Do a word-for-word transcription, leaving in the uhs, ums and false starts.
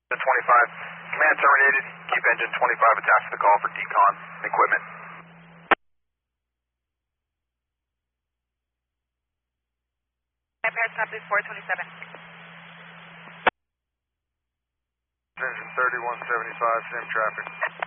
twenty-five. Command terminated. Keep engine twenty-five attached to the call for decon equipment. Airport copy four twenty-seven. Engine thirty-one seventy-five, sim traffic.